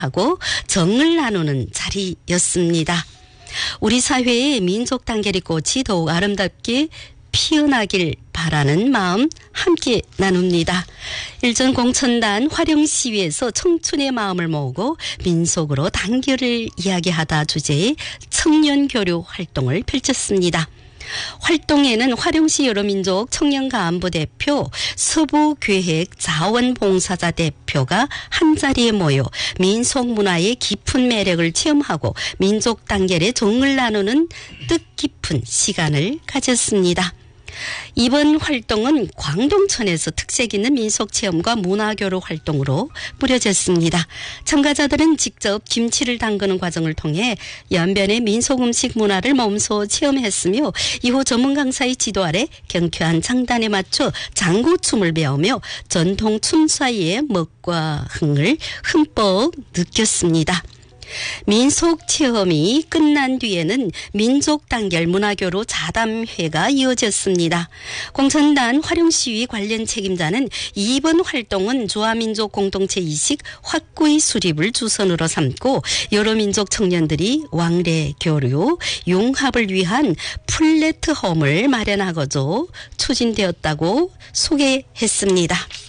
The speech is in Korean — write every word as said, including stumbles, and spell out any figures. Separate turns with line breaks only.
하고 정을 나누는 자리였습니다. 우리 사회의 민족 단결의 꽃이 더욱 아름답게 피어나길 바라는 마음 함께 나눕니다. 일전 공천단 화령시위에서 청춘의 마음을 모으고 민속으로 단결을 이야기하다 주제의 청년교류 활동을 펼쳤습니다. 활동에는 화령시 여러민족 청년가안부 대표, 서부교획 자원봉사자 대표가 한자리에 모여 민속 문화의 깊은 매력을 체험하고 민족 단결의 정을 나누는 뜻깊은 시간을 가졌습니다. 이번 활동은 광동천에서 특색 있는 민속체험과 문화교류 활동으로 꾸려졌습니다. 참가자들은 직접 김치를 담그는 과정을 통해 연변의 민속음식 문화를 몸소 체험했으며 이후 전문 강사의 지도 아래 경쾌한 장단에 맞춰 장구춤을 배우며 전통 춤 사이의 먹과 흥을 흠뻑 느꼈습니다. 민속 체험이 끝난 뒤에는 민족 단결 문화교류 자담회가 이어졌습니다. 공천단 화령시위 관련 책임자는 이번 활동은 주화민족 공동체 이식 확고히 수립을 주선으로 삼고 여러 민족 청년들이 왕래 교류, 융합을 위한 플랫폼을 마련하고자 추진되었다고 소개했습니다.